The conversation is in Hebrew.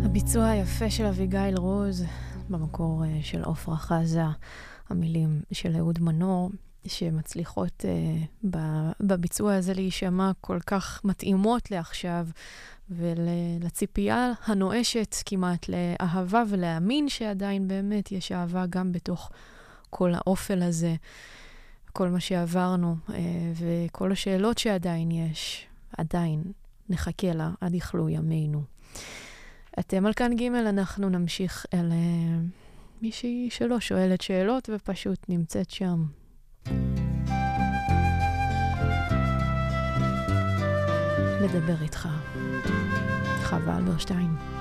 הביצוע היפה של אביגיל רוז, במקור של עופרה חזה, המילים של אהוד מנור, שמצליחות בביצוע הזה להישמע כל כך מתאימות לעכשיו, ולציפייה הנואשת כמעט לאהבה, ולהאמין שעדיין באמת יש אהבה גם בתוך כל האופל הזה, כל מה שעברנו, וכל השאלות שעדיין יש, עדיין נחכה לה עד יחלו ימינו. אתם על כאן ג', אנחנו נמשיך אל מישהי שלא שואלת שאלות ופשוט נמצאת שם. לדבר איתך. חווה אלברשטיין.